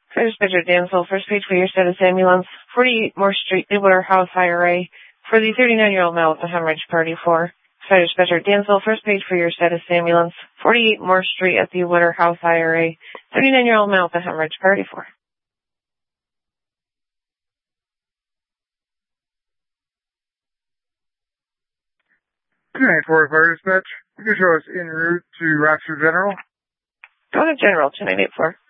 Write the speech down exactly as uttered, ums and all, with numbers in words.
Dispatcher Dansville, first page for your status ambulance, forty-eight Moore Street, Deepwater House, I R A, for the thirty-nine-year-old male with the hemorrhage, party four. Dispatcher Dansville, first page for your status ambulance, forty-eight Moore Street at the Deepwater House, I R A, thirty-nine-year-old male with the hemorrhage, party four. two ninety-four Fire Dispatch. You can show us en route to Rapture General. Go to General, two nine eight four.